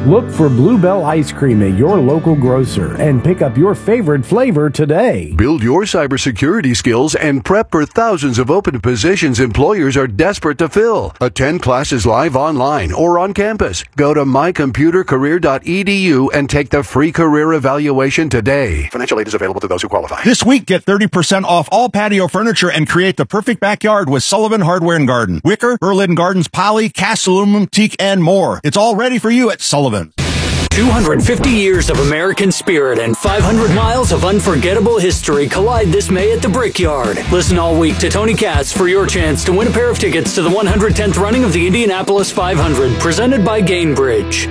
Look for Bluebell Ice Cream at your local grocer and pick up your favorite flavor today. Build your cybersecurity skills and prep for thousands of open positions employers are desperate to fill. Attend classes live online or on campus. Go to mycomputercareer.edu and take the free career evaluation today. Financial aid is available to those who qualify. This week, get 30% off all patio furniture and create the perfect backyard with Sullivan Hardware and Garden. Wicker, Berlin Gardens, poly, cast aluminum, teak, and more. It's all ready for you at Sullivan. 250 years of American spirit and 500 miles of unforgettable history collide this May at the Brickyard. Listen all week to Tony Katz for your chance to win a pair of tickets to the 110th running of the Indianapolis 500, presented by Gainbridge.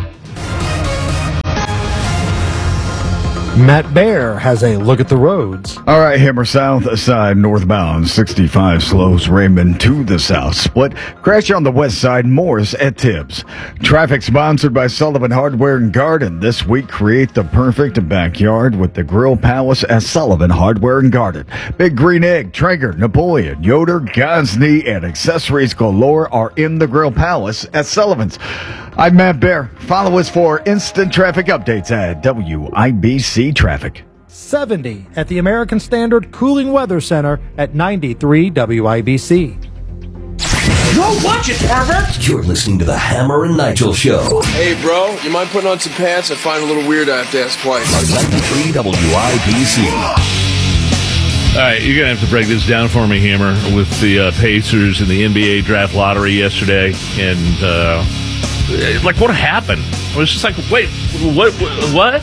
Matt Bear has a look at the roads. All right, Hammer South side northbound, 65 slows Raymond to the south. Split crash on the west side, Morris at Tibbs. Traffic sponsored by Sullivan Hardware and Garden. This week, create the perfect backyard with the Grill Palace at Sullivan Hardware and Garden. Big Green Egg, Traeger, Napoleon, Yoder, Gosney, and accessories galore are in the Grill Palace at Sullivan's. I'm Matt Bear. Follow us for instant traffic updates at WIBC Traffic. 70 at the American Standard Cooling Weather Center at 93 WIBC. Go watch it, pervert! You're listening to the Hammer and Nigel Show. Hey, bro, you mind putting on some pants? I find it a little weird I have to ask twice. 93 WIBC. All right, you're going to have to break this down for me, Hammer, with the Pacers and the NBA draft lottery yesterday. And, what happened? I was just like, wait, what?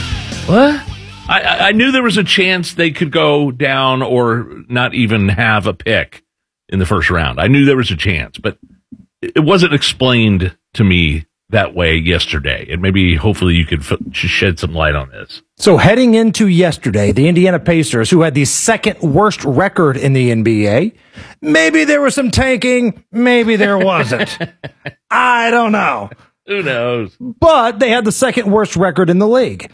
I knew there was a chance they could go down or not even have a pick in the first round. I knew there was a chance, but it wasn't explained to me that way yesterday. And maybe, hopefully, you could shed some light on this. So heading into yesterday, the Indiana Pacers, who had the second worst record in the NBA, maybe there was some tanking, maybe there wasn't. I don't know. Who knows? But they had the second worst record in the league.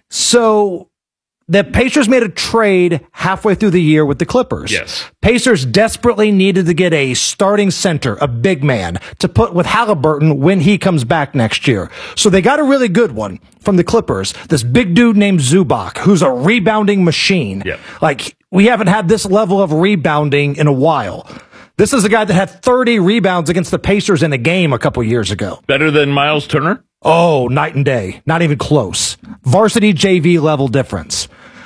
So the Pacers made a trade halfway through the year with the Clippers. Yes. Pacers desperately needed to get a starting center, a big man, to put with Halliburton when he comes back next year. So they got a really good one from the Clippers, this big dude named Zubac, who's a rebounding machine. Yep. Like, we haven't had this level of rebounding in a while. This is a guy that had 30 rebounds against the Pacers in a game a couple years ago. Better than Miles Turner? Oh, night and day. Not even close. Varsity JV level difference.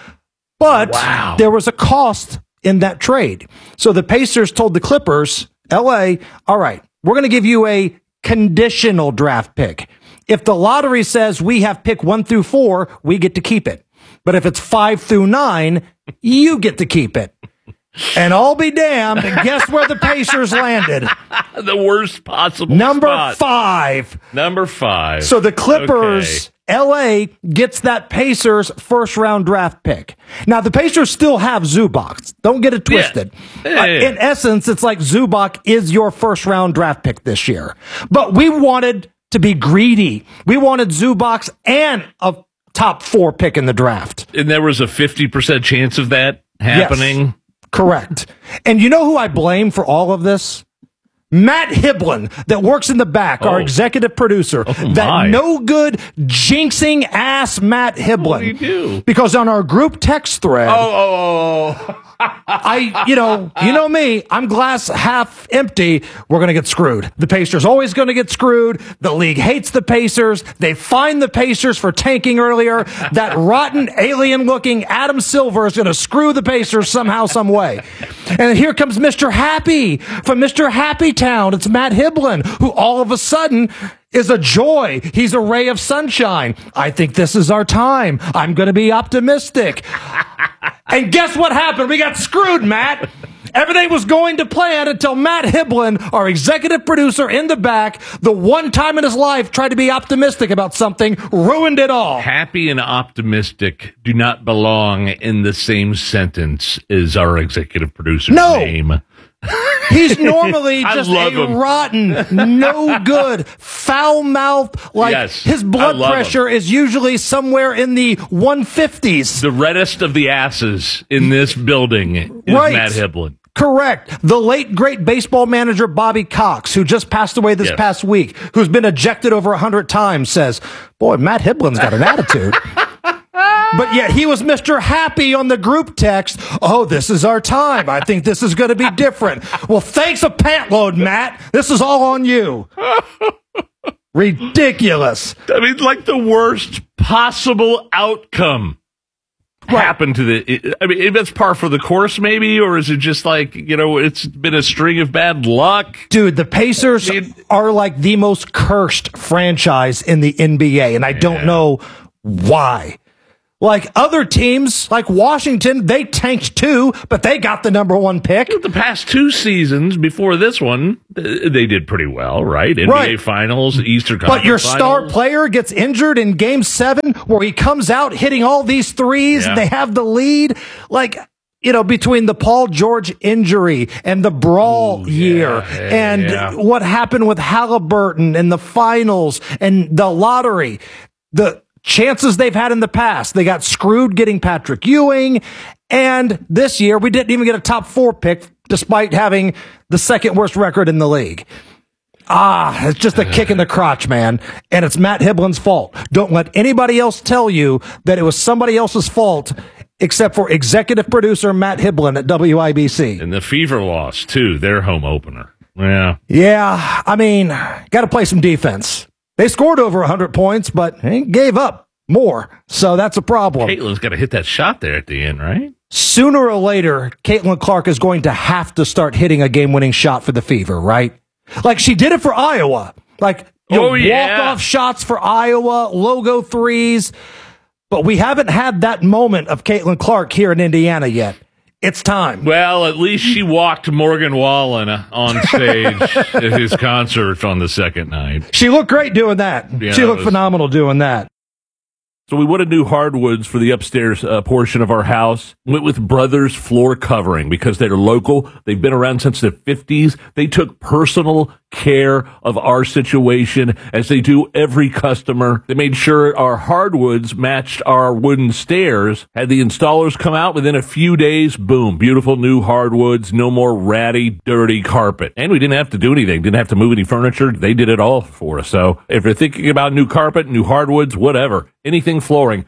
But There was a cost in that trade. So the Pacers told the Clippers, LA, all right, we're going to give you a conditional draft pick. If the lottery says we have pick 1 through 4, we get to keep it. But if it's 5 through 9, you get to keep it. And I'll be damned, and guess where the Pacers landed? The worst possible Number spot. 5. Number 5. So the Clippers, LA, gets that Pacers first-round draft pick. Now, the Pacers still have Zubac. Don't get it twisted. Yeah. In essence, it's like Zubac is your first-round draft pick this year. But we wanted to be greedy. We wanted Zubac and a top 4 pick in the draft. And there was a 50% chance of that happening? Yes. Correct. And you know who I blame for all of this? Matt Hiblin, that works in the back, our executive producer. That no good jinxing ass Matt Hiblin. What do you do? Because on our group text thread, you know me, I'm glass half empty. We're going to get screwed. The Pacers always going to get screwed. The league hates the Pacers. They fined the Pacers for tanking earlier. That rotten alien looking Adam Silver is going to screw the Pacers somehow, some way. And here comes Mr. Happy from Mr. Happy Town. It's Matt Hiblin, who all of a sudden is a joy. He's a ray of sunshine. I think this is our time. I'm going to be optimistic. And guess what happened? We got screwed, Matt. Everything was going to plan until Matt Hiblin, our executive producer in the back, the one time in his life tried to be optimistic about something, ruined it all. Happy and optimistic do not belong in the same sentence as our executive producer's name. He's normally just him. rotten, no good, foul mouth. Like his blood pressure is usually somewhere in the 150s. The reddest of the asses in this building is Matt Hiblin. Correct. The late, great baseball manager Bobby Cox, who just passed away this past week, who's been ejected over 100 times, says, boy, Matt Hiblin's got an attitude. But yet he was Mr. Happy on the group text. Oh, this is our time. I think this is going to be different. Well, thanks a pant load, Matt. This is all on you. Ridiculous. I mean, like the worst possible outcome happened to the. I mean, that's par for the course, maybe, or is it just like, it's been a string of bad luck? Dude, the Pacers are like the most cursed franchise in the NBA, and I don't know why. Like other teams, like Washington, they tanked too, but they got the number 1 pick. The past 2 seasons before this one, they did pretty well, right? NBA Finals, Eastern Conference But your Finals. star player gets injured in Game 7 where he comes out hitting all these threes and they have the lead. Like, between the Paul George injury and the brawl year and what happened with Halliburton and the finals and the lottery, the chances they've had in the past. They got screwed getting Patrick Ewing, and this year we didn't even get a top 4 pick despite having the second worst record in the league. It's just a kick in the crotch, man, and it's Matt Hiblin's fault. Don't let anybody else tell you that it was somebody else's fault except for executive producer Matt Hiblin at WIBC. And the Fever lost, too, their home opener. Yeah, I mean, got to play some defense. They scored over 100 points, but they gave up more, so that's a problem. Caitlin's got to hit that shot there at the end, right? Sooner or later, Caitlin Clark is going to have to start hitting a game-winning shot for the Fever, right? Like she did it for Iowa. Like, walk-off shots for Iowa, logo threes. But we haven't had that moment of Caitlin Clark here in Indiana yet. It's time. Well, at least she walked Morgan Wallen on stage at his concert on the second night. She looked great doing that. Yeah, she looked phenomenal doing that. So we wanted new hardwoods for the upstairs portion of our house. Went with Brothers Floor Covering because they're local. They've been around since the 50s. They took personal care of our situation as they do every customer. They made sure our hardwoods matched our wooden stairs. Had the installers come out within a few days. Boom. Beautiful new hardwoods. No more ratty, dirty carpet. And we didn't have to do anything. Didn't have to move any furniture. They did it all for us. So if you're thinking about new carpet, new hardwoods, whatever, anything flooring,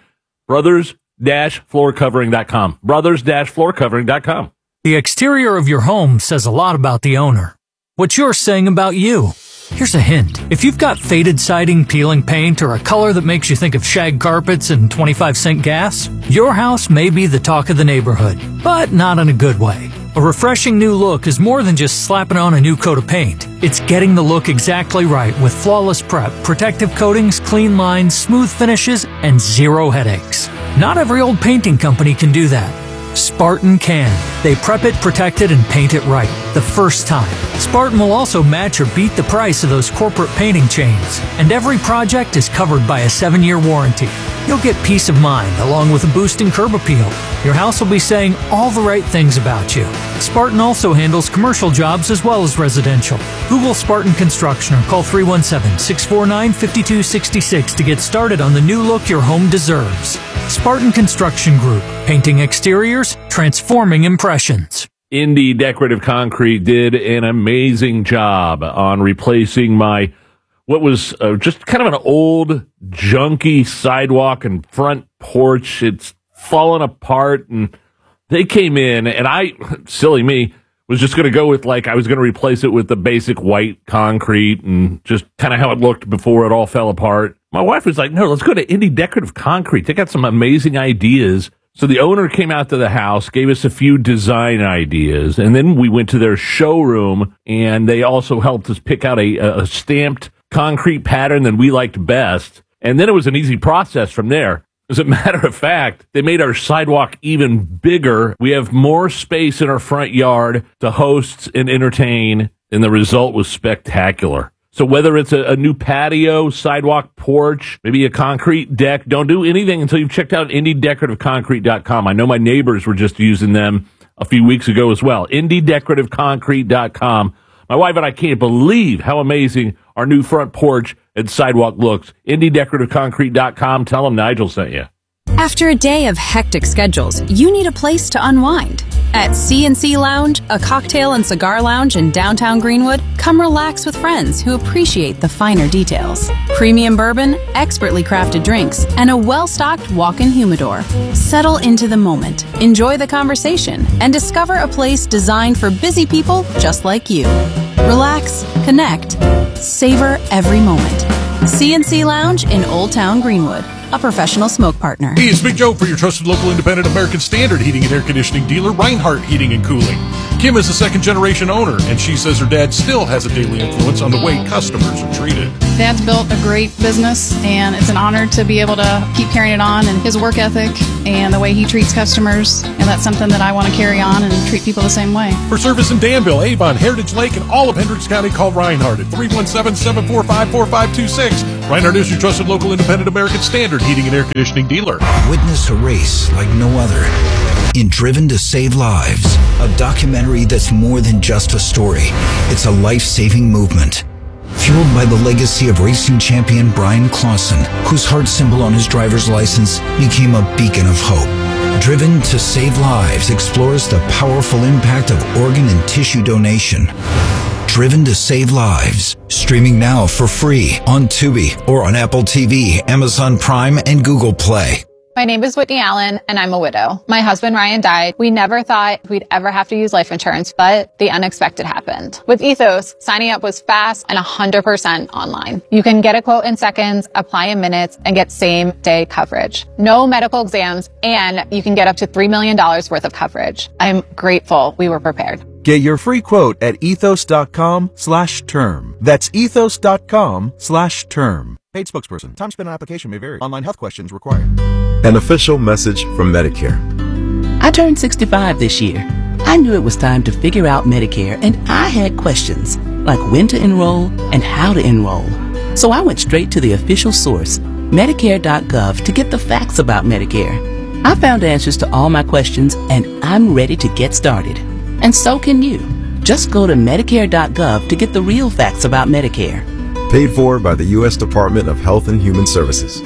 brothers-floorcovering.com. brothers-floorcovering.com. The exterior of your home says a lot about the owner. What's yours saying about you? Here's a hint. If you've got faded siding, peeling paint, or a color that makes you think of shag carpets and 25-cent gas, your house may be the talk of the neighborhood, but not in a good way. A refreshing new look is more than just slapping on a new coat of paint. It's getting the look exactly right with flawless prep, protective coatings, clean lines, smooth finishes, and zero headaches. Not every old painting company can do that. Spartan can. They prep it, protect it, and paint it right the first time. Spartan will also match or beat the price of those corporate painting chains. And every project is covered by a 7-year warranty. You'll get peace of mind along with a boost in curb appeal. Your house will be saying all the right things about you. Spartan also handles commercial jobs as well as residential. Google Spartan Construction or call 317-649-5266 to get started on the new look your home deserves. Spartan Construction Group. Painting exteriors, transforming impressions. Indy Decorative Concrete did an amazing job on replacing my, what was just kind of an old, junky sidewalk and front porch. It's fallen apart, and they came in, and I, silly me, was just going to go with, I was going to replace it with the basic white concrete and just kind of how it looked before it all fell apart. My wife was like, no, let's go to Indy Decorative Concrete. They got some amazing ideas. So the owner came out to the house, gave us a few design ideas, and then we went to their showroom, and they also helped us pick out a stamped concrete pattern that we liked best. And then it was an easy process from there. As a matter of fact, they made our sidewalk even bigger. We have more space in our front yard to host and entertain, and the result was spectacular. So whether it's a new patio, sidewalk, porch, maybe a concrete deck, don't do anything until you've checked out IndyDecorativeConcrete.com. I know my neighbors were just using them a few weeks ago as well. IndyDecorativeConcrete.com. My wife and I can't believe how amazing our new front porch and sidewalk looks. IndyDecorativeConcrete.com. Tell them Nigel sent you. After a day of hectic schedules, you need a place to unwind. At C&C Lounge, a cocktail and cigar lounge in downtown Greenwood, come relax with friends who appreciate the finer details. Premium bourbon, expertly crafted drinks, and a well-stocked walk-in humidor. Settle into the moment, enjoy the conversation, and discover a place designed for busy people just like you. Relax, connect, savor every moment. C&C Lounge in Old Town Greenwood, a professional smoke partner. Hey, it's Big Joe for your trusted local independent American Standard heating and air conditioning dealer, Reinhardt Heating and Cooling. Kim is a second-generation owner, and she says her dad still has a daily influence on the way customers are treated. Dad's built a great business, and it's an honor to be able to keep carrying it on, and his work ethic and the way he treats customers, and that's something that I want to carry on and treat people the same way. For service in Danville, Avon, Heritage Lake, and all of Hendricks County, call Reinhardt at 317-745-4526. Reinhardt is your trusted local independent American Standard heating and air conditioning dealer. Witness a race like no other in Driven to Save Lives, a documentary that's more than just a story. It's a life-saving movement. Fueled by the legacy of racing champion Brian Clausen, whose heart symbol on his driver's license became a beacon of hope. Driven to Save Lives explores the powerful impact of organ and tissue donation. Driven to Save Lives. Streaming now for free on Tubi or on Apple TV, Amazon Prime, and Google Play. My name is Whitney Allen, and I'm a widow. My husband, Ryan, died. We never thought we'd ever have to use life insurance, but the unexpected happened. With Ethos, signing up was fast and 100% online. You can get a quote in seconds, apply in minutes, and get same-day coverage. No medical exams, and you can get up to $3 million worth of coverage. I'm grateful we were prepared. Get your free quote at ethos.com/term. That's ethos.com/term. Paid spokesperson. Time spent on application may vary. Online health questions required. An official message from Medicare. I turned 65 this year. I knew it was time to figure out Medicare, and I had questions like when to enroll and how to enroll. So I went straight to the official source, Medicare.gov, to get the facts about Medicare. I found answers to all my questions, and I'm ready to get started. And so can you. Just go to Medicare.gov to get the real facts about Medicare. Paid for by the U.S. Department of Health and Human Services.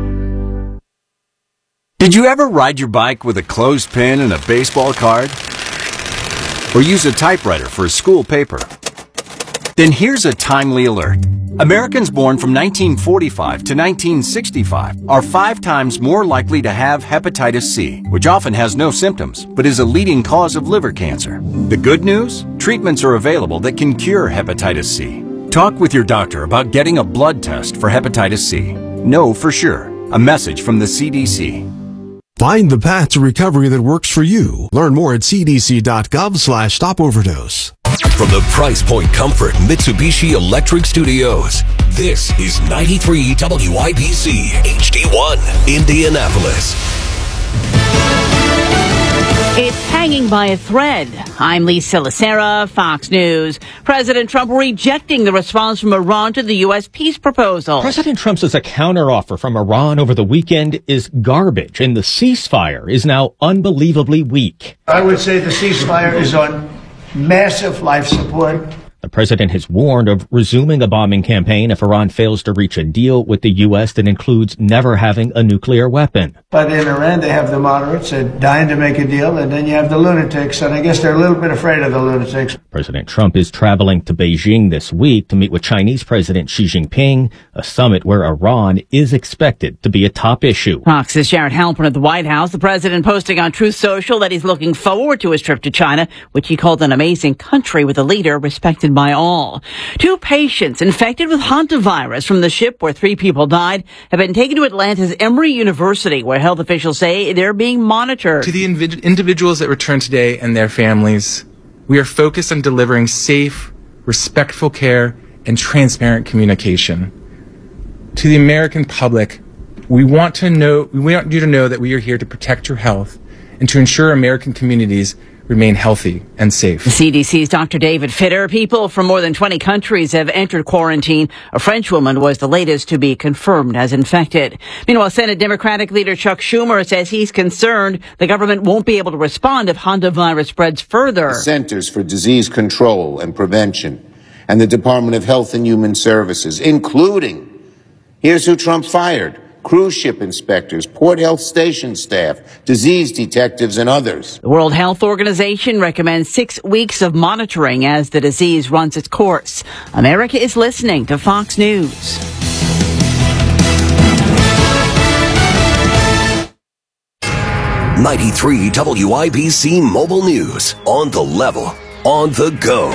Did you ever ride your bike with a clothespin and a baseball card? Or use a typewriter for a school paper? Then here's a timely alert. Americans born from 1945 to 1965 are 5 times more likely to have hepatitis C, which often has no symptoms, but is a leading cause of liver cancer. The good news? Treatments are available that can cure hepatitis C. Talk with your doctor about getting a blood test for hepatitis C. Know for sure. A message from the CDC. Find the path to recovery that works for you. Learn more at cdc.gov/stopoverdose. From the Price Point Comfort Mitsubishi Electric Studios, this is 93 WIBC HD1, Indianapolis. It's hanging by a thread. I'm Lisa Lacera, Fox News. President Trump rejecting the response from Iran to the U.S. peace proposal. President Trump says a counteroffer from Iran over the weekend is garbage, and the ceasefire is now unbelievably weak. I would say the ceasefire is on massive life support. The president has warned of resuming a bombing campaign if Iran fails to reach a deal with the U.S. that includes never having a nuclear weapon. But in Iran, they have the moderates that dying to make a deal, and then you have the lunatics, and I guess they're a little bit afraid of the lunatics. President Trump is traveling to Beijing this week to meet with Chinese President Xi Jinping, a summit where Iran is expected to be a top issue. Fox's Jared Halpern at the White House. The president posting on Truth Social that he's looking forward to his trip to China, which he called an amazing country with a leader respected by all. 2 patients infected with hantavirus from the ship where 3 people died have been taken to Atlanta's Emory University, where health officials say they're being monitored. To the individuals that return today and their families, we are focused on delivering safe, respectful care and transparent communication. To the American public, we want you to know that we are here to protect your health and to ensure American communities remain healthy and safe. The CDC's Dr. David Fitter. People from more than 20 countries have entered quarantine. A French woman was the latest to be confirmed as infected. Meanwhile, Senate Democratic leader Chuck Schumer says he's concerned the government won't be able to respond if hantavirus spreads further. The Centers for Disease Control and Prevention and the Department of Health and Human Services, including, here's who Trump fired, cruise ship inspectors, port health station staff, disease detectives, and others. The World Health Organization recommends 6 weeks of monitoring as the disease runs its course. America is listening to Fox News. '93 WIBC Mobile News. On the level, on the go.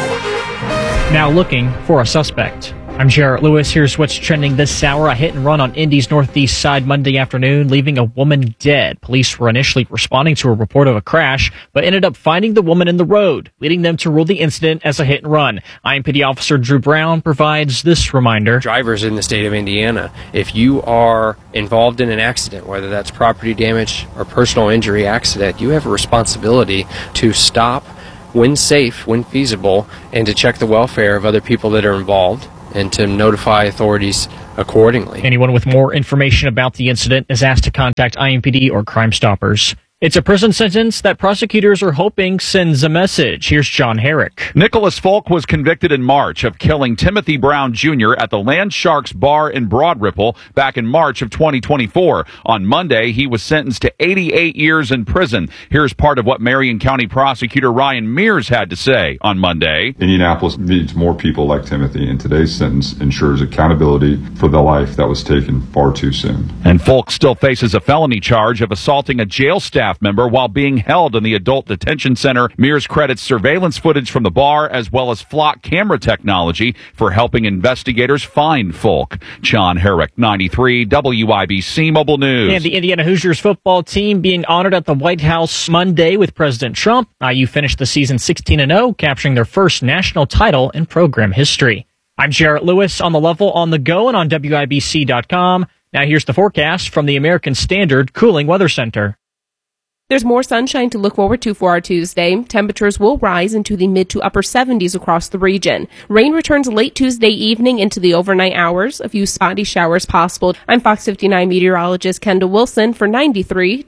Now looking for a suspect. I'm Jarrett Lewis. Here's what's trending this hour. A hit and run on Indy's northeast side Monday afternoon, leaving a woman dead. Police were initially responding to a report of a crash, but ended up finding the woman in the road, leading them to rule the incident as a hit and run. IMPD officer Drew Brown provides this reminder. Drivers in the state of Indiana, if you are involved in an accident, whether that's property damage or personal injury accident, you have a responsibility to stop when safe, when feasible, and to check the welfare of other people that are involved, and to notify authorities accordingly. Anyone with more information about the incident is asked to contact IMPD or Crime Stoppers. It's a prison sentence that prosecutors are hoping sends a message. Here's John Herrick. Nicholas Folk was convicted in March of killing Timothy Brown Jr. at the Land Sharks Bar in Broad Ripple back in March of 2024. On Monday, he was sentenced to 88 years in prison. Here's part of what Marion County prosecutor Ryan Mears had to say on Monday. Indianapolis needs more people like Timothy, and today's sentence ensures accountability for the life that was taken far too soon. And Folk still faces a felony charge of assaulting a jail staff member while being held in the adult detention center. Mears credits surveillance footage from the bar as well as flock camera technology for helping investigators find Folk. John Herrick, 93 WIBC Mobile News. And the Indiana Hoosiers football team being honored at the White House Monday with President Trump. IU finished the season 16-0, capturing their first national title in program history. I'm Jarrett Lewis on the level, on the go, and on WIBC.com. Now here's the forecast from the American Standard Cooling Weather Center. There's more sunshine to look forward to for our Tuesday. Temperatures will rise into the mid to upper 70s across the region. Rain returns late Tuesday evening into the overnight hours. A few spotty showers possible. I'm Fox 59 meteorologist Kendall Wilson for 93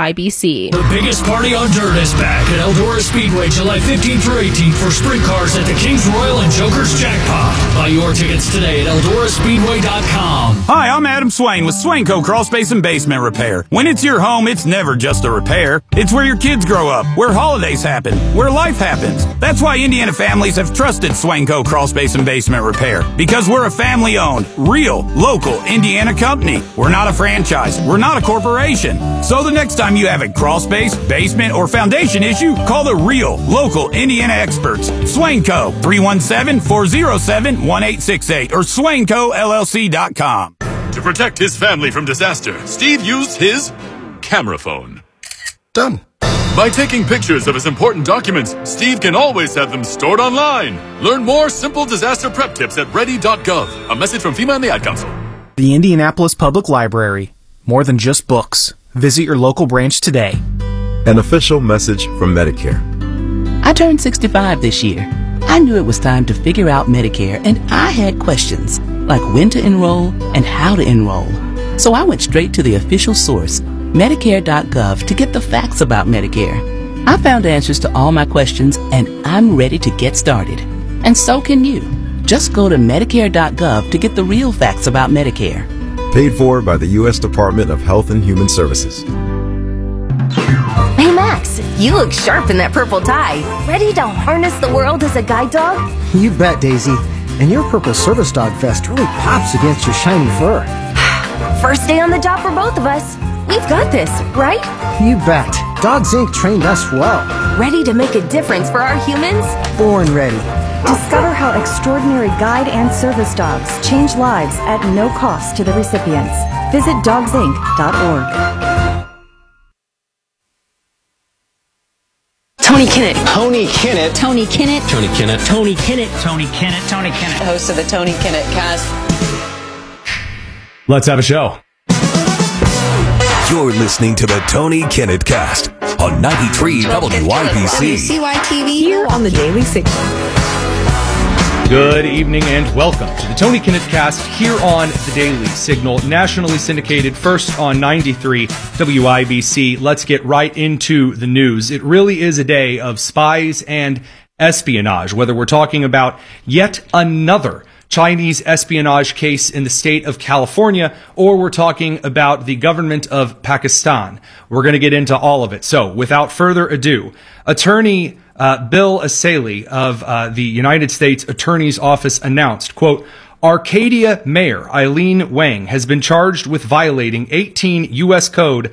WIBC. The biggest party on dirt is back at Eldora Speedway July 15th through 18th for sprint cars at the Kings Royal and Joker's Jackpot. Buy your tickets today at EldoraSpeedway.com. Hi, I'm Adam Swain with Swainco Crawl Space and Basement Repair. When it's your home, it's never just a repair. It's where your kids grow up, where holidays happen, where life happens. That's why Indiana families have trusted Swainco Crawl Space and Basement Repair. Because we're a family-owned, real, local Indiana company. We're not a franchise. We're not a corporation. So the next time you have a crawl space, basement, or foundation issue, call the real, local Indiana experts. Swainco, 317-407-1868 or SwaincoLLC.com. To protect his family from disaster, Steve used his camera phone. Done. By taking pictures of his important documents, Steve can always have them stored online. Learn more simple disaster prep tips at ready.gov. A message from FEMA and the Ad Council. The Indianapolis Public Library. More than just books. Visit your local branch today. An official message from Medicare. I turned 65 this year. I knew it was time to figure out Medicare, and I had questions, like when to enroll and how to enroll. So I went straight to the official source, Medicare.gov, to get the facts about Medicare. I found answers to all my questions, and I'm ready to get started. And so can you. Just go to Medicare.gov to get the real facts about Medicare. Paid for by the U.S. Department of Health and Human Services. Hey Max, you look sharp in that purple tie. Ready to harness the world as a guide dog? You bet, Daisy. And your purple service dog vest really pops against your shiny fur. First day on the job for both of us. We've got this, right? You bet. Dogs Inc. trained us well. Ready to make a difference for our humans? Born ready. Discover how extraordinary guide and service dogs change lives at no cost to the recipients. Visit dogsinc.org. Tony Kinnett. Tony Kinnett. Tony Kinnett. Tony Kinnett. Tony Kinnett. Tony Kinnett. Tony Kinnett. Host of the Tony Kinnett Cast. Let's have a show. You're listening to the Tony Kinnett Cast on 93 WIBC. WCYTV here on the Daily Signal. Good evening and welcome to the Tony Kinnett Cast here on the Daily Signal, nationally syndicated, first on 93 WIBC. Let's get right into the news. It really is a day of spies and espionage, whether we're talking about yet another Chinese espionage case in the state of California, or we're talking about the government of Pakistan. We're going to get into all of it. So without further ado, attorney Bill Asalee of the United States Attorney's Office announced, quote, Arcadia Mayor Eileen Wang has been charged with violating 18 U.S. Code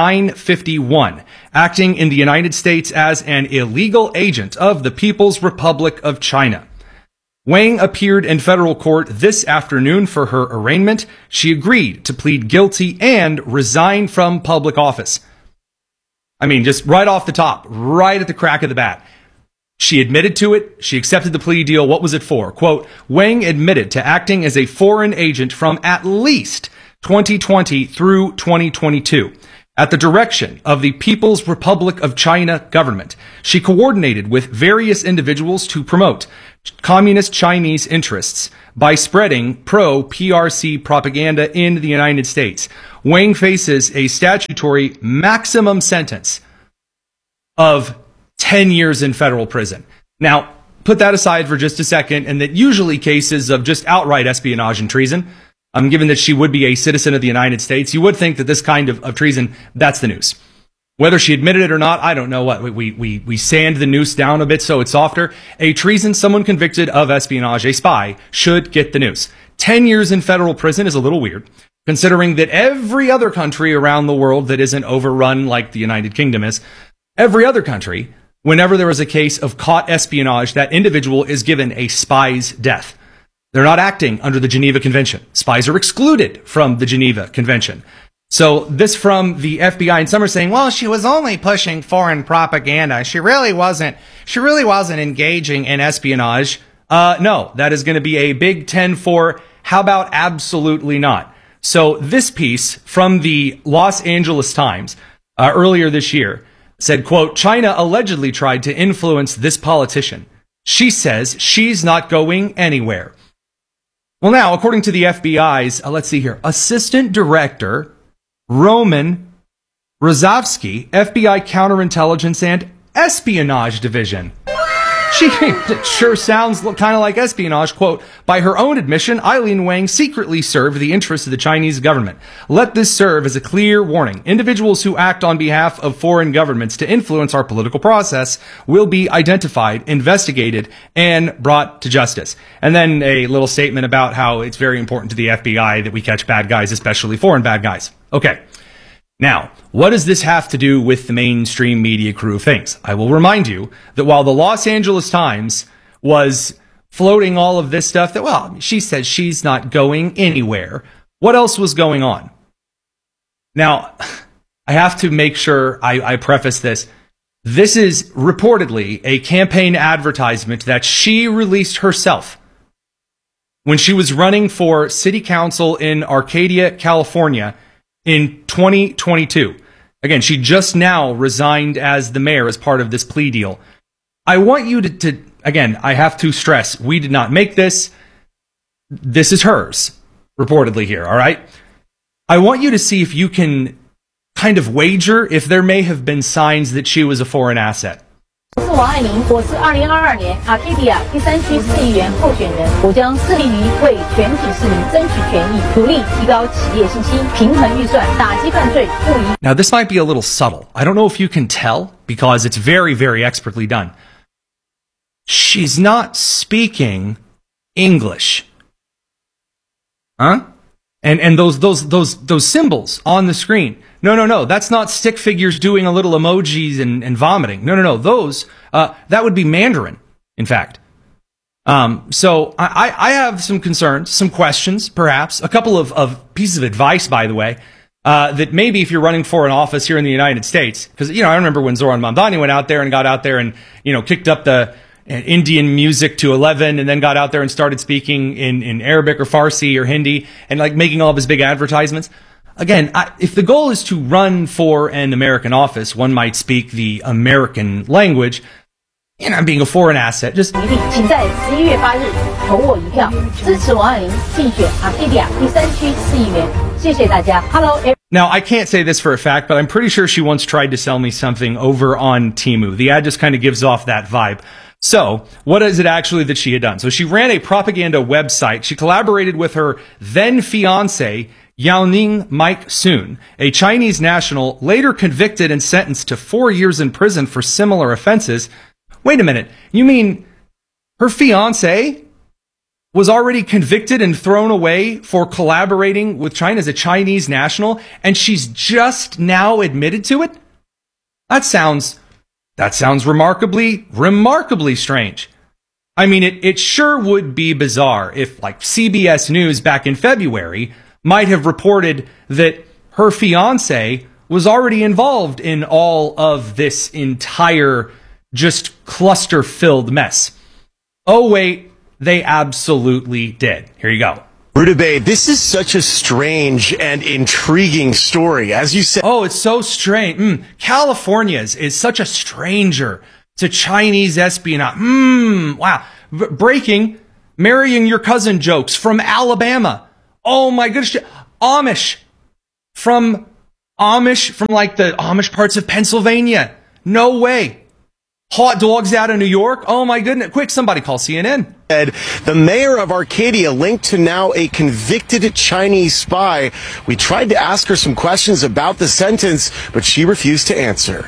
951, acting in the United States as an illegal agent of the People's Republic of China. Wang appeared in federal court this afternoon for her arraignment. She agreed to plead guilty and resign from public office. I mean, just right off the top, right at the crack of the bat. She admitted to it. She accepted the plea deal. What was it for? Quote, Wang admitted to acting as a foreign agent from at least 2020 through 2022. At the direction of the People's Republic of China government, she coordinated with various individuals to promote communist Chinese interests by spreading pro-PRC propaganda in the United States. Wang faces a statutory maximum sentence of 10 years in federal prison. Now, put that aside for just a second, and that usually cases of just outright espionage and treason, given that she would be a citizen of the United States, you would think that this kind of treason, that's the noose. Whether she admitted it or not, I don't know what. We sand the noose down a bit so it's softer. A treason, someone convicted of espionage, a spy, should get the noose. 10 years in federal prison is a little weird, considering that every other country around the world that isn't overrun like the United Kingdom is, every other country, whenever there is a case of caught espionage, that individual is given a spy's death. They're not acting under the Geneva Convention. Spies are excluded from the Geneva Convention. So this from the FBI, and some are saying, well, she was only pushing foreign propaganda. She really wasn't engaging in espionage. No, that is going to be a big 10-4. How about absolutely not? So this piece from the Los Angeles Times earlier this year said, quote, China allegedly tried to influence this politician. She says she's not going anywhere. Well, now, according to the FBI's, let's see here, Assistant Director Roman Rozovsky, FBI Counterintelligence and Espionage Division. It sure sounds kind of like espionage. Quote, by her own admission, Eileen Wang secretly served the interests of the Chinese government. Let this serve as a clear warning. Individuals who act on behalf of foreign governments to influence our political process will be identified, investigated, and brought to justice. And then a little statement about how it's very important to the FBI that we catch bad guys, especially foreign bad guys. Okay. Now, what does this have to do with the mainstream media crew of things? I will remind you that while the Los Angeles Times was floating all of this stuff that, well, she says she's not going anywhere, what else was going on? Now, I have to make sure I preface this. This is reportedly a campaign advertisement that she released herself when she was running for city council in Arcadia, California, in 2022. Again, she just now resigned as the mayor as part of this plea deal. I want you to again, I have to stress, we did not make this. This is hers, reportedly here, all right? I want you to see if you can kind of wager if there may have been signs that she was a foreign asset. 我是王爱玲，我是2022年 Arcadia 第3区市议员候选人，我将致力于为全体市民争取权益，努力提高企业信心，平衡预算，打击犯罪，不遗。 Now this might be a little subtle. I don't know if you can tell because it's very, very expertly done. She's not speaking English. Huh? And those symbols on the screen. No. That's not stick figures doing a little emojis and vomiting. No. Those, that would be Mandarin, in fact. So I have some concerns, some questions, perhaps. A couple of pieces of advice, by the way, that maybe if you're running for an office here in the United States, because, I remember when Zoran Mamdani went out there and got out there and, kicked up the Indian music to 11 and then got out there and started speaking in Arabic or Farsi or Hindi and like making all of his big advertisements. Again, if the goal is to run for an American office, one might speak the American language. Being a foreign asset, just... 请在11月8日投我一票，支持王爱玲竞选 Arcadia 第3区市议员。谢谢大家。Hello. Now, I can't say this for a fact, but I'm pretty sure she once tried to sell me something over on Temu. The ad just kind of gives off that vibe. So, what is it actually that she had done? So she ran a propaganda website. She collaborated with her then fiance, Yaoning Mike Soon, a Chinese national later convicted and sentenced to 4 years in prison for similar offenses. Wait a minute. You mean her fiance was already convicted and thrown away for collaborating with China as a Chinese national, and she's just now admitted to it? That sounds remarkably strange. I mean, it sure would be bizarre if, like, CBS News back in February might have reported that her fiance was already involved in all of this entire just cluster-filled mess. Oh, wait, they absolutely did. Here you go. Rudabeh, this is such a strange and intriguing story. As you said... Oh, it's so strange. California is such a stranger to Chinese espionage. Wow. Breaking, marrying your cousin jokes from Alabama. Oh my goodness. Amish. From like the Amish parts of Pennsylvania. No way. Hot dogs out of New York? Oh my goodness. Quick, somebody call CNN. The mayor of Arcadia linked to now a convicted Chinese spy. We tried to ask her some questions about the sentence, but she refused to answer.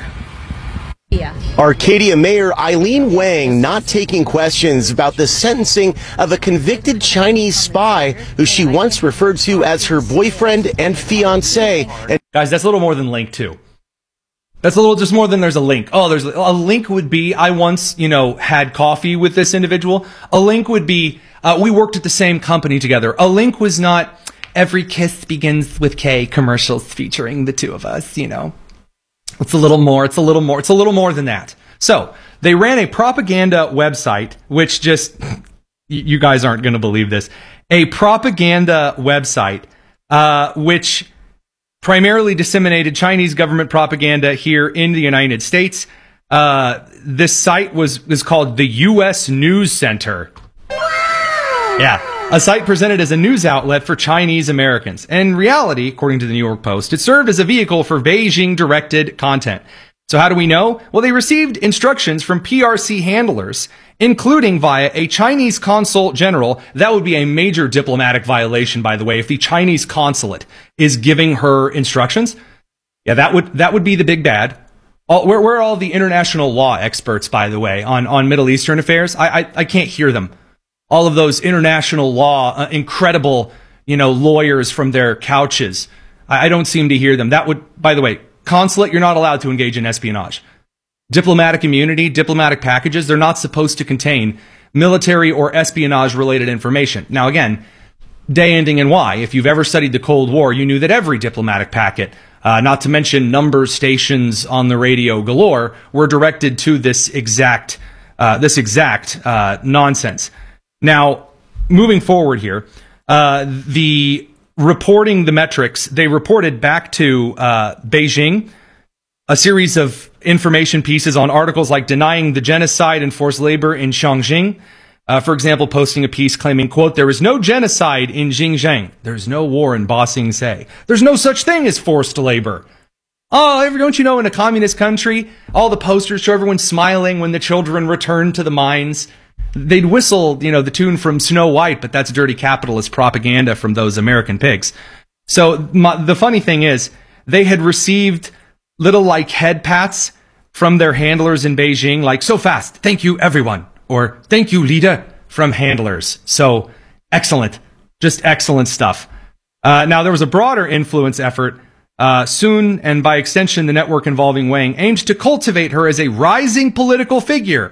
Arcadia Mayor Eileen Wang not taking questions about the sentencing of a convicted Chinese spy who she once referred to as her boyfriend and fiancé. Guys, that's a little more than link too. That's a little just more than there's a link. Oh, there's a link would be, I once, had coffee with this individual. A link would be, we worked at the same company together. A link was not every kiss begins with K commercials featuring the two of us, It's a little more than that. So they ran a propaganda website, which just, you guys aren't going to believe this. A propaganda website, which primarily disseminated Chinese government propaganda here in the United States. This site was called the U.S. News Center. Yeah, a site presented as a news outlet for Chinese Americans. In reality, according to the New York Post, it served as a vehicle for Beijing-directed content. So how do we know? Well, they received instructions from PRC handlers, including via a Chinese consul general. That would be a major diplomatic violation, by the way, if the Chinese consulate is giving her instructions. Yeah, that would be the big bad. Where are all the international law experts, by the way, on Middle Eastern affairs? I can't hear them. All of those international law, incredible, lawyers from their couches. I don't seem to hear them. That would, by the way, consulate, you're not allowed to engage in espionage. Diplomatic immunity, diplomatic packages, they're not supposed to contain military or espionage-related information. Now, again, day ending in Y. If you've ever studied the Cold War, you knew that every diplomatic packet, not to mention number stations on the radio galore, were directed to this exact nonsense. Now, moving forward here, the reporting the metrics, they reported back to Beijing a series of information pieces on articles like denying the genocide and forced labor in Xinjiang. For example, posting a piece claiming, quote, "There is no genocide in Xinjiang. There's no war in Ba Sing Se. There's no such thing as forced labor." Oh, don't you know in a communist country, all the posters show everyone smiling when the children return to the mines. They'd whistle, the tune from Snow White, but that's dirty capitalist propaganda from those American pigs. So the funny thing is, they had received little head pats from their handlers in Beijing, like, "So fast, thank you everyone," or "Thank you leader," from handlers. So excellent, just excellent stuff. Now there was a broader influence effort. Soon, and by extension, the network involving Wang aimed to cultivate her as a rising political figure.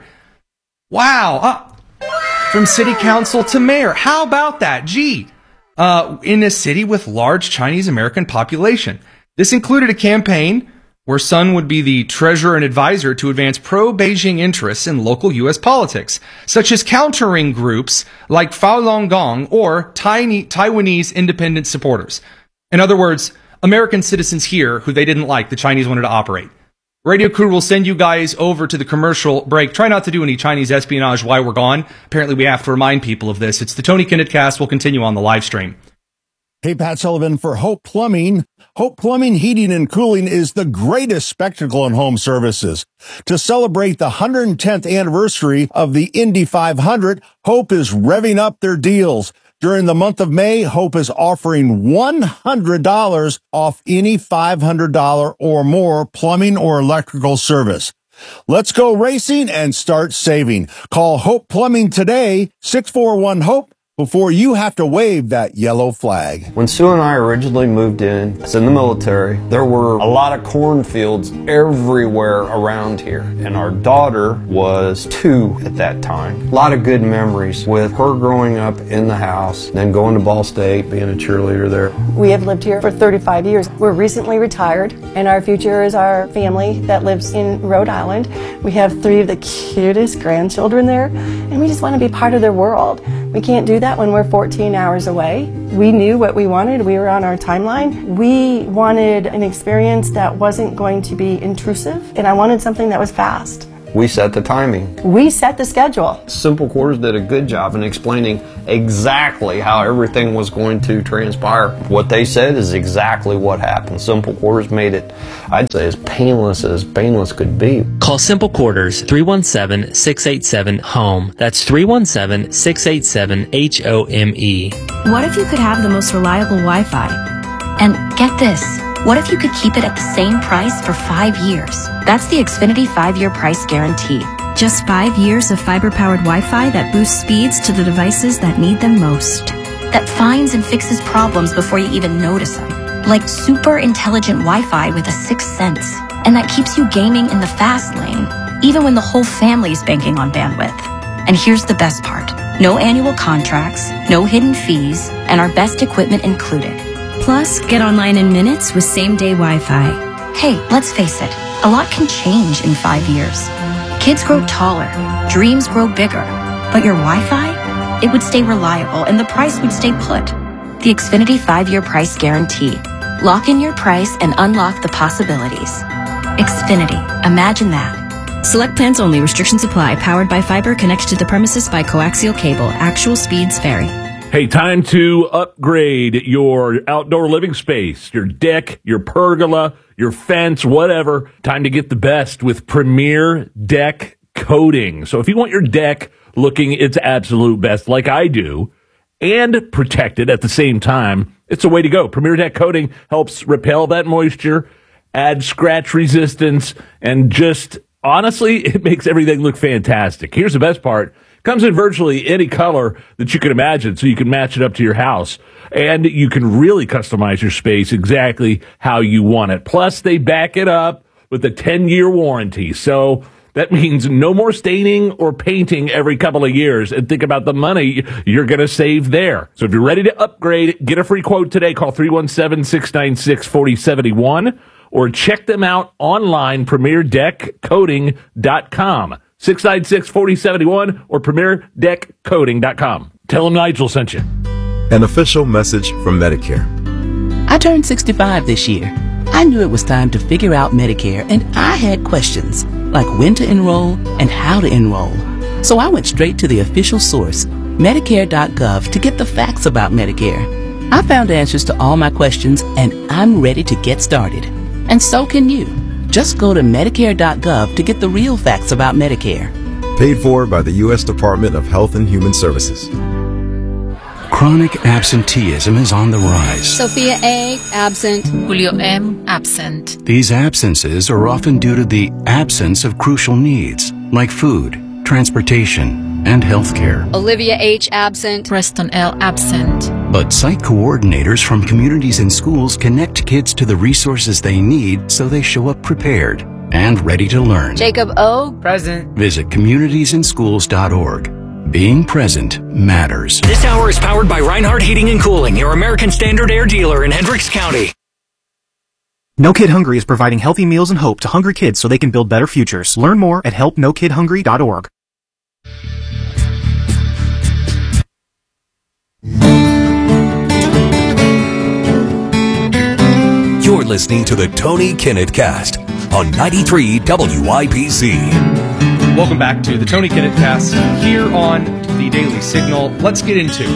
Wow. From city council to mayor. How about that? Gee. In a city with large Chinese American population. This included a campaign where Sun would be the treasurer and advisor to advance pro-Beijing interests in local U.S. politics, such as countering groups like Falun Gong or Taiwanese independent supporters. In other words, American citizens here who they didn't like, the Chinese wanted to operate. Radio Crew will send you guys over to the commercial break. Try not to do any Chinese espionage while we're gone. Apparently we have to remind people of this. It's the Tony Kinnett Cast. We'll continue on the live stream. Hey, Pat Sullivan for Hope Plumbing. Hope Plumbing, Heating, and Cooling is the greatest spectacle in home services. To celebrate the 110th anniversary of the Indy 500, Hope is revving up their deals. During the month of May, Hope is offering $100 off any $500 or more plumbing or electrical service. Let's go racing and start saving. Call Hope Plumbing today, 641-HOPE. Before you have to wave that yellow flag. When Sue and I originally moved in, I was in the military, there were a lot of cornfields everywhere around here. And our daughter was 2 at that time. A lot of good memories with her growing up in the house, then going to Ball State, being a cheerleader there. We have lived here for 35 years. We're recently retired, and our future is our family that lives in Rhode Island. We have 3 of the cutest grandchildren there, and we just want to be part of their world. We can't do that when we're 14 hours away. We knew what we wanted. We were on our timeline. We wanted an experience that wasn't going to be intrusive, and I wanted something that was fast. We set the timing. We set the schedule. Simple Quarters did a good job in explaining exactly how everything was going to transpire. What they said is exactly what happened. Simple Quarters made it, I'd say, as painless could be. Call Simple Quarters 317-687-HOME. That's 317-687-HOME. What if you could have the most reliable Wi-Fi? And get this, what if you could keep it at the same price for 5 years? That's the Xfinity 5-year price guarantee. Just 5 years of fiber-powered Wi-Fi that boosts speeds to the devices that need them most. That finds and fixes problems before you even notice them. Like super intelligent Wi-Fi with a 6th sense. And that keeps you gaming in the fast lane, even when the whole family's banking on bandwidth. And here's the best part. No annual contracts, no hidden fees, and our best equipment included. Plus, get online in minutes with same-day Wi-Fi. Hey, let's face it, a lot can change in 5 years. Kids grow taller, dreams grow bigger, but your Wi-Fi? It would stay reliable and the price would stay put. The Xfinity 5-year price guarantee. Lock in your price and unlock the possibilities. Xfinity, imagine that. Select plans only. Restrictions apply. Powered by fiber connected to the premises by coaxial cable. Actual speeds vary. Hey, time to upgrade your outdoor living space, your deck, your pergola, your fence, whatever. Time to get the best with Premier Deck Coating. So if you want your deck looking its absolute best, like I do, and protected at the same time, it's a way to go. Premier Deck Coating helps repel that moisture, add scratch resistance, and just honestly, it makes everything look fantastic. Here's the best part. Comes in virtually any color that you can imagine, so you can match it up to your house. And you can really customize your space exactly how you want it. Plus, they back it up with a 10-year warranty. So that means no more staining or painting every couple of years. And think about the money you're going to save there. So if you're ready to upgrade, get a free quote today. Call 317-696-4071 or check them out online, PremierDeckCoating.com. 696-4071 or PremierDeckCoating.com. Tell them Nigel sent you. An official message from Medicare. I turned 65 this year. I knew it was time to figure out Medicare, and I had questions like when to enroll and how to enroll. So I went straight to the official source, Medicare.gov, to get the facts about Medicare. I found answers to all my questions, and I'm ready to get started. And so can you. Just go to Medicare.gov to get the real facts about Medicare. Paid for by the U.S. Department of Health and Human Services. Chronic absenteeism is on the rise. Sophia A. absent. Julio M. absent. These absences are often due to the absence of crucial needs like food, transportation, and health care. Olivia H. absent. Preston L. absent. But site coordinators from communities and schools connect kids to the resources they need so they show up prepared and ready to learn. Jacob O. present. Visit communitiesandschools.org. Being present matters. This hour is powered by Reinhardt Heating and Cooling, your American Standard Air dealer in Hendricks County. No Kid Hungry is providing healthy meals and hope to hungry kids so they can build better futures. Learn more at helpnokidhungry.org. You're listening to the Tony Kinnett Cast on 93 WIPC. Welcome back to the Tony Kinnett Cast here on the Daily Signal. Let's get into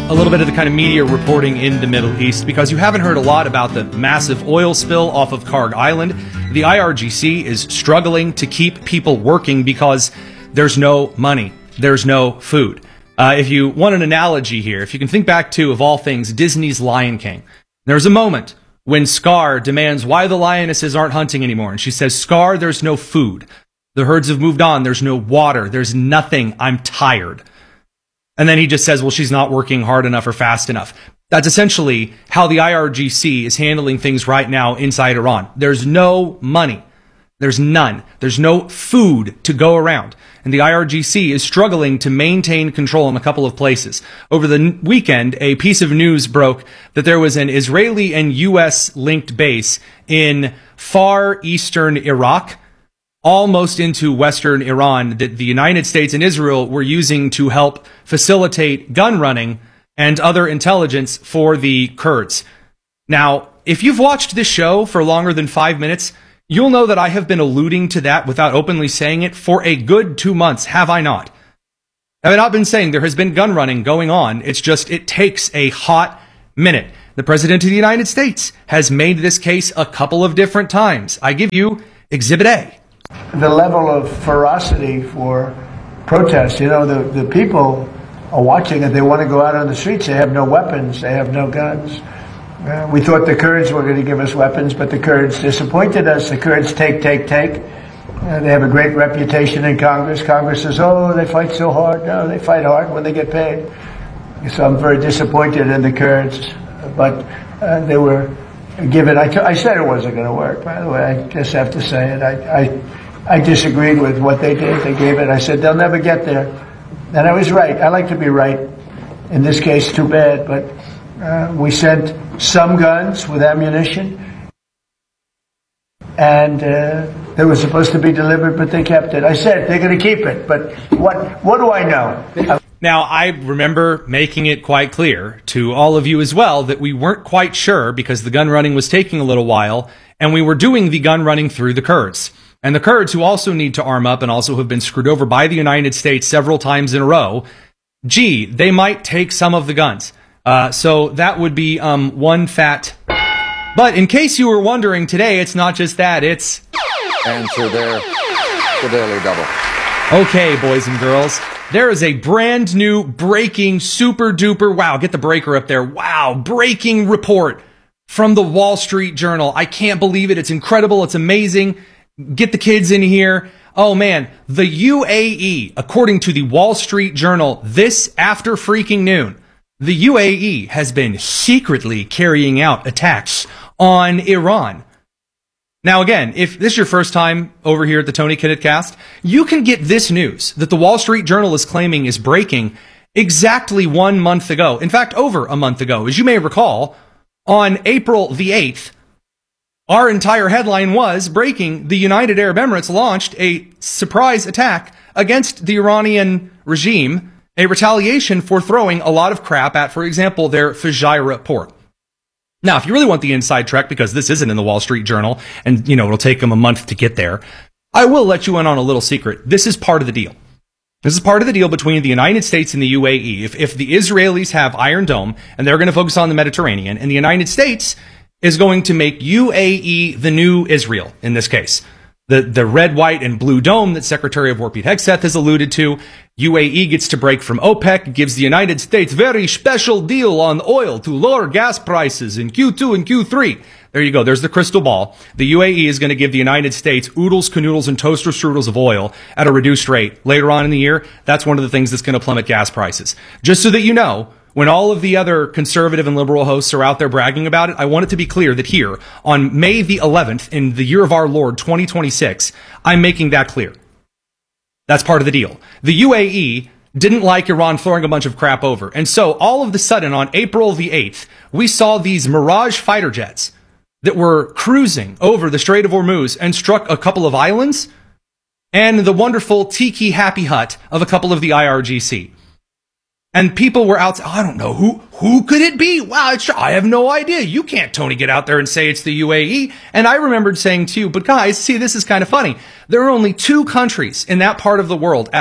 a little bit of the kind of media reporting in the Middle East, because you haven't heard a lot about the massive oil spill off of Karg Island. The IRGC is struggling to keep people working because there's no money. There's no food. If you want an analogy here, if you can think back to, of all things, Disney's Lion King, there's a moment when Scar demands why the lionesses aren't hunting anymore. And she says, Scar, there's no food. The herds have moved on. There's no water. There's nothing. I'm tired. And then he just says, well, she's not working hard enough or fast enough. That's essentially how the IRGC is handling things right now inside Iran. There's no money. There's none. There's no food to go around. And the IRGC is struggling to maintain control in a couple of places. Over the weekend, a piece of news broke that there was an Israeli and U.S. linked base in far eastern Iraq, almost into western Iran, that the United States and Israel were using to help facilitate gun running and other intelligence for the Kurds. Now, if you've watched this show for longer than 5 minutes, you'll know that I have been alluding to that without openly saying it for a good 2 months, have I not? Have I not been saying there has been gun running going on? It's just, it takes a hot minute. The President of the United States has made this case a couple of different times. I give you Exhibit A. The level of ferocity for protest, the people are watching it. They want to go out on the streets. They have no weapons. They have no guns. We thought the Kurds were going to give us weapons, but the Kurds disappointed us. The Kurds take. They have a great reputation in Congress. Congress says, oh, they fight so hard. No, they fight hard when they get paid. So I'm very disappointed in the Kurds. But they were given, I said it wasn't going to work, by the way. I just have to say it. I disagreed with what they did. They gave it. I said, they'll never get there. And I was right. I like to be right. In this case, too bad, but we sent some guns with ammunition, and they were supposed to be delivered, but they kept it. I said they're going to keep it, but what do I know? Now, I remember making it quite clear to all of you as well that we weren't quite sure because the gun running was taking a little while, and we were doing the gun running through the Kurds. And the Kurds, who also need to arm up and also have been screwed over by the United States several times in a row, they might take some of the guns. So that would be one fat. But in case you were wondering, today it's not just that, it's... Answer there, the Daily Double. Okay, boys and girls, there is a brand new breaking super duper, wow, get the breaker up there, wow, breaking report from the Wall Street Journal. I can't believe it. It's incredible. It's amazing. Get the kids in here. Oh man, the UAE, according to the Wall Street Journal, this after freaking noon, the UAE has been secretly carrying out attacks on Iran. Now again, if this is your first time over here at the Tony Kinnett Cast, you can get this news that the Wall Street Journal is claiming is breaking exactly 1 month ago. In fact, over a month ago. As you may recall, on April the 8th, our entire headline was breaking. The United Arab Emirates launched a surprise attack against the Iranian regime, a retaliation for throwing a lot of crap at, for example, their Fujairah port. Now, if you really want the inside track, because this isn't in the Wall Street Journal, and, it'll take them a month to get there, I will let you in on a little secret. This is part of the deal. This is part of the deal between the United States and the UAE. If the Israelis have Iron Dome, and they're going to focus on the Mediterranean, and the United States is going to make UAE the new Israel, in this case. The red, white, and blue dome that Secretary of War Pete Hegseth has alluded to. UAE gets to break from OPEC, gives the United States very special deal on oil to lower gas prices in Q2 and Q3. There you go. There's the crystal ball. The UAE is going to give the United States oodles, canoodles, and toaster strudels of oil at a reduced rate. Later on in the year, that's one of the things that's going to plummet gas prices. Just so that you know, when all of the other conservative and liberal hosts are out there bragging about it, I want it to be clear that here, on May the 11th, in the year of our Lord, 2026, I'm making that clear. That's part of the deal. The UAE didn't like Iran throwing a bunch of crap over. And so, all of a sudden, on April the 8th, we saw these Mirage fighter jets that were cruising over the Strait of Hormuz and struck a couple of islands and the wonderful tiki happy hut of a couple of the IRGC. And people were out, I don't know, who could it be? Wow, I have no idea. You can't, Tony, get out there and say it's the UAE. And I remembered saying to you, but guys, see, this is kind of funny. There are only 2 countries in that part of the world at all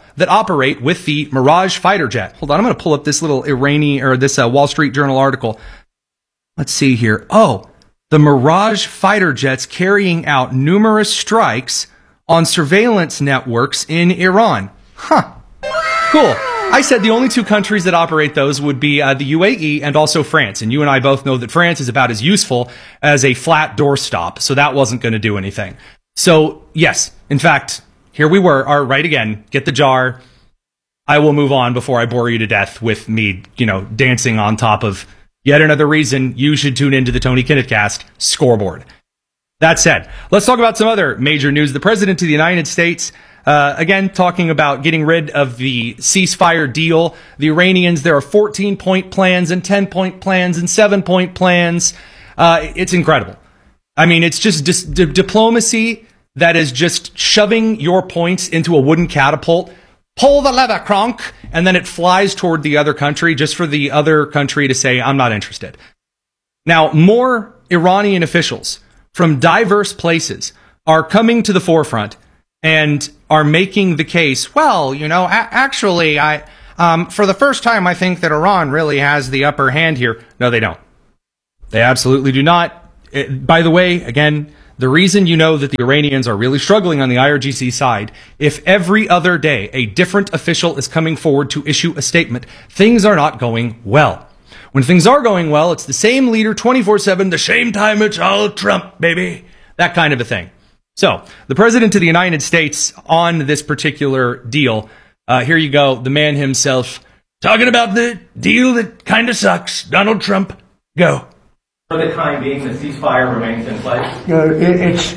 that operate with the Mirage fighter jet. Hold on, I'm going to pull up this little this Wall Street Journal article. Let's see here. Oh, the Mirage fighter jets carrying out numerous strikes on surveillance networks in Iran. Huh. Cool. I said the only two countries that operate those would be the UAE and also France. And you and I both know that France is about as useful as a flat doorstop. So that wasn't going to do anything. So, yes, in fact, here we were. All right, again, get the jar. I will move on before I bore you to death with me, dancing on top of yet another reason you should tune into the Tony Kinnett Cast scoreboard. That said, let's talk about some other major news. The President of the United States, again, talking about getting rid of the ceasefire deal. The Iranians, there are 14-point plans and 10-point plans and 7-point plans. It's incredible. I mean, it's just diplomacy that is just shoving your points into a wooden catapult. Pull the lever, Kronk, and then it flies toward the other country just for the other country to say, I'm not interested. Now, more Iranian officials from diverse places are coming to the forefront and are making the case, well, actually, for the first time, I think that Iran really has the upper hand here. No, they don't. They absolutely do not. By the way, again, the reason you know that the Iranians are really struggling on the IRGC side, if every other day a different official is coming forward to issue a statement, things are not going well. When things are going well, it's the same leader 24/7, the same time it's all Trump, baby. That kind of a thing. So, the President of the United States on this particular deal, here you go, the man himself, talking about the deal that kind of sucks. Donald Trump, go. For the time being, the ceasefire remains in place? It's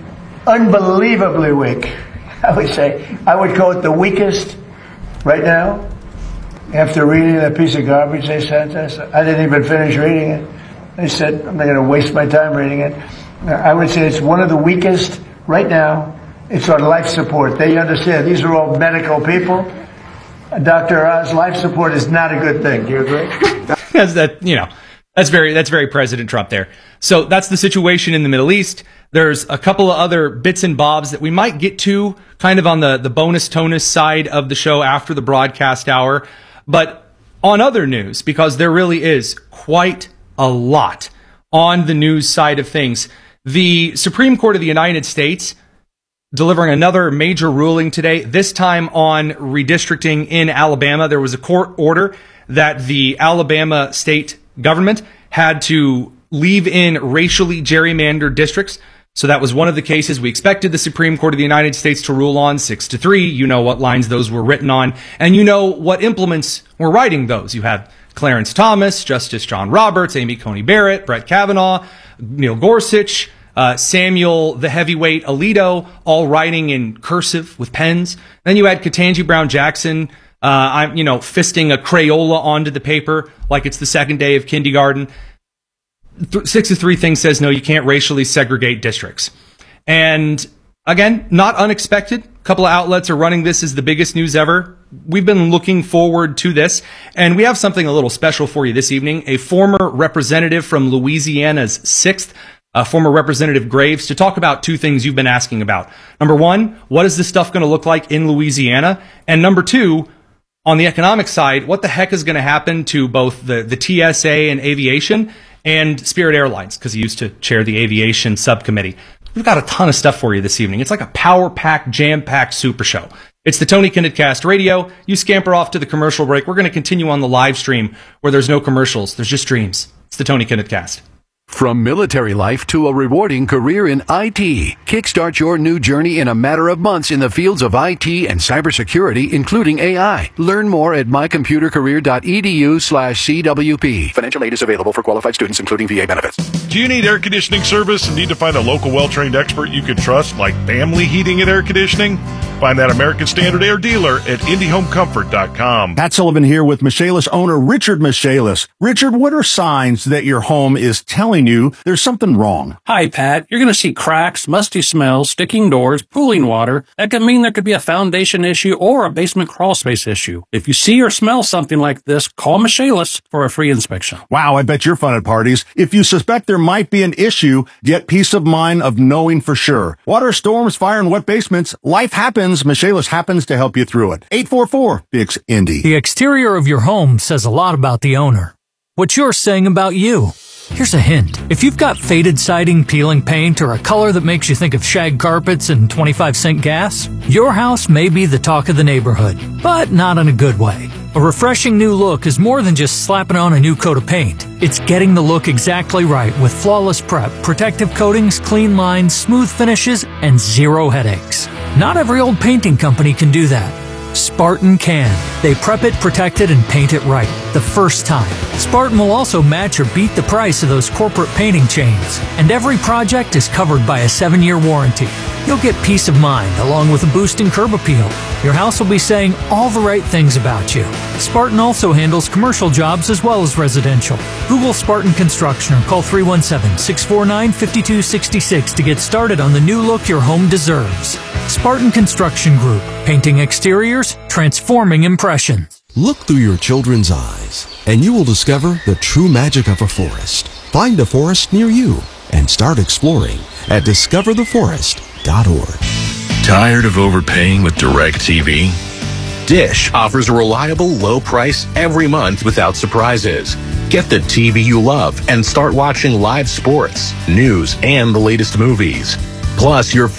unbelievably weak, I would say. I would call it the weakest right now. After reading that piece of garbage they sent us, I didn't even finish reading it. They said, I'm not going to waste my time reading it. I would say it's one of the weakest right now. It's on life support. They understand. These are all medical people. Dr. Oz, life support is not a good thing. Do you agree? That's very President Trump there. So that's the situation in the Middle East. There's a couple of other bits and bobs that we might get to kind of on the bonus tonus side of the show after the broadcast hour. But on other news, because there really is quite a lot on the news side of things, the Supreme Court of the United States delivering another major ruling today, this time on redistricting in Alabama. There was a court order that the Alabama state government had to leave in racially gerrymandered districts. So that was one of the cases we expected the Supreme Court of the United States to rule on 6-3. You know what lines those were written on, and you know what implements were writing those. You have Clarence Thomas, Justice John Roberts, Amy Coney Barrett, Brett Kavanaugh, Neil Gorsuch, Samuel the Heavyweight Alito, all writing in cursive with pens. Then you had Ketanji Brown Jackson, fisting a Crayola onto the paper like it's the second day of kindergarten. 6-3 thing says, no, you can't racially segregate districts. And again, not unexpected. A couple of outlets are running this as the biggest news ever. We've been looking forward to this, and we have something a little special for you this evening. A former representative from Louisiana's 6th, former Representative Graves, to talk about two things you've been asking about. Number one, what is this stuff going to look like in Louisiana? And number two, on the economic side, what the heck is going to happen to both the TSA and aviation and Spirit Airlines, because he used to chair the aviation subcommittee. We've got a ton of stuff for you this evening. It's like a power-packed, jam-packed super show. It's the Tony Kinnett Cast Radio. You scamper off to the commercial break. We're going to continue on the live stream where there's no commercials. There's just streams. It's the Tony Kinnett Cast. From military life to a rewarding career in IT, kickstart your new journey in a matter of months in the fields of IT and cybersecurity, including AI. Learn more at mycomputercareer.edu/CWP. Financial aid is available for qualified students, including VA benefits. Do you need air conditioning service and need to find a local well-trained expert you can trust, like Family Heating and Air Conditioning? Find that American Standard Air dealer at IndyHomeComfort.com. Pat Sullivan here with Michaelis owner Richard Michaelis. Richard, what are signs that your home is telling you there's something wrong? Hi, Pat. You're going to see cracks, musty smells, sticking doors, pooling water. That could mean there could be a foundation issue or a basement crawl space issue. If you see or smell something like this, call Michaelis for a free inspection. Wow, I bet you're fun at parties. If you suspect there might be an issue, get peace of mind of knowing for sure. Water, storms, fire, and wet basements, life happens. happens, Michaelis happens to help you through it. 844-FIX-INDY. The exterior of your home says a lot about the owner. What you're saying about you. Here's a hint. If you've got faded siding, peeling paint, or a color that makes you think of shag carpets and 25-cent gas, your house may be the talk of the neighborhood, but not in a good way. A refreshing new look is more than just slapping on a new coat of paint. It's getting the look exactly right with flawless prep, protective coatings, clean lines, smooth finishes, and zero headaches. Not every old painting company can do that. Spartan can. They prep it, protect it, and paint it right the first time. Spartan will also match or beat the price of those corporate painting chains. And every project is covered by a 7-year warranty. You'll get peace of mind along with a boost in curb appeal. Your house will be saying all the right things about you. Spartan also handles commercial jobs as well as residential. Google Spartan Construction or call 317-649-5266 to get started on the new look your home deserves. Spartan Construction Group. Painting exteriors, transforming impressions. Look through your children's eyes, and you will discover the true magic of a forest. Find a forest near you and start exploring at discovertheforest.org. Tired of overpaying with DirecTV? Dish offers a reliable, low price every month without surprises. Get the TV you love and start watching live sports, news, and the latest movies. Plus, your